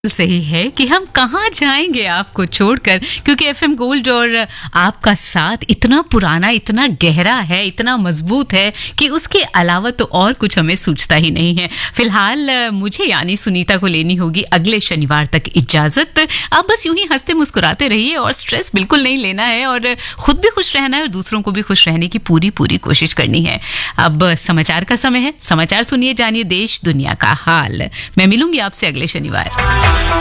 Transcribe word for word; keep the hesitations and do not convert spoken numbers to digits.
सही है कि हम कहाँ जाएंगे आपको छोड़कर, क्योंकि एफएम गोल्ड और आपका साथ इतना पुराना, इतना गहरा है, इतना मजबूत है कि उसके अलावा तो और कुछ हमें सूझता ही नहीं है। फिलहाल मुझे यानी सुनीता को लेनी होगी अगले शनिवार तक इजाजत। आप बस यूं ही हंसते मुस्कुराते रहिए और स्ट्रेस बिल्कुल नहीं लेना है और खुद भी खुश रहना है और दूसरों को भी खुश रहने की पूरी पूरी कोशिश करनी है। अब समाचार का समय है, समाचार सुनिए, जानिए देश दुनिया का हाल। मैं मिलूंगी आपसे अगले शनिवार।